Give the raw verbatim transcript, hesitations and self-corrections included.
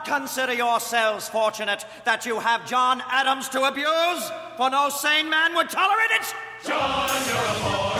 But consider yourselves fortunate that you have John Adams to abuse, for no sane man would tolerate it. John, you're a boy.